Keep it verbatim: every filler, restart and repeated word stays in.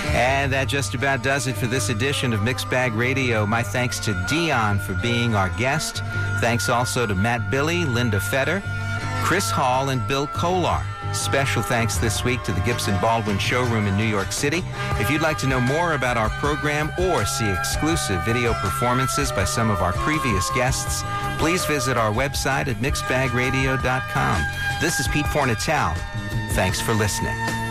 And that just about does it for this edition of Mixed Bag Radio. My thanks to Dion for being our guest. Thanks also to Matt Billy, Linda Fetter, Chris Hall, and Bill Kolar. Special thanks this week to the Gibson Baldwin Showroom in New York City. If you'd like to know more about our program or see exclusive video performances by some of our previous guests, please visit our website at mixed bag radio dot com. This is Pete Fornatale. Thanks for listening.